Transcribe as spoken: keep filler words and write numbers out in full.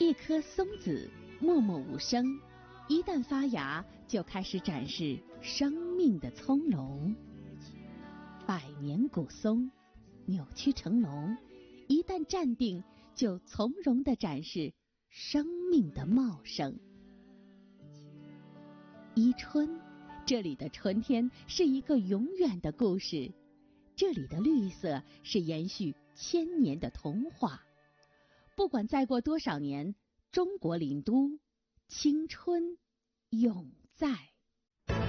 一颗松子默默无声，一旦发芽就开始展示生命的从容。百年古松扭曲成龙，一旦站定就从容地展示生命的茂盛。伊春，这里的春天是一个永远的故事，这里的绿色是延续千年的童话。不管再过多少年，中国林都青春永在。